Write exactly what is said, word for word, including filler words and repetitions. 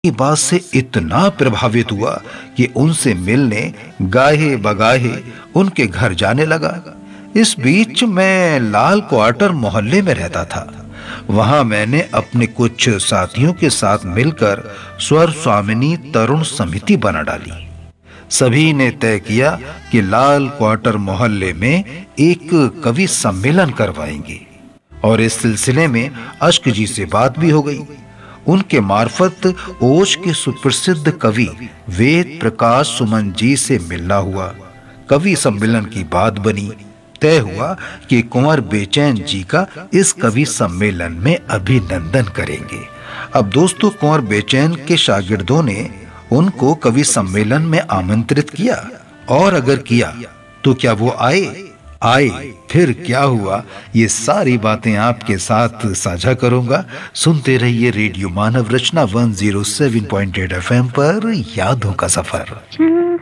की बात से इतना प्रभावित हुआ कि उनसे मिलने गाहे बगाहे उनके घर जाने लगा। इस बीच मैं लाल क्वार्टर मोहल्ले में रहता था। वहां मैंने अपने कुछ साथियों के साथ मिलकर स्वर स्वामिनी तरुण समिति बना डाली। सभी ने तय किया कि लाल क्वार्टर मोहल्ले में एक कवि सम्मेलन करवाएंगे और इस सिलसिले में अश्क जी से बात भी हो गई। उनके मार्फत ओश के सुप्रसिद्ध कवि वेद प्रकाश सुमन जी से मिलना हुआ। कवि सम्मेलन की बात बनी। तय हुआ कि कुंवर बेचैन जी का इस कवि सम्मेलन में अभिनंदन करेंगे। अब दोस्तों, कुंवर बेचैन के शागिर्दों ने उनको कवि सम्मेलन में आमंत्रित किया, और अगर किया तो क्या वो आए? आए। फिर क्या हुआ, ये सारी बातें आपके साथ साझा करूंगा। सुनते रहिए रेडियो मानव रचना एक सौ सात पॉइंट आठ एफ एम पर, यादों का सफर।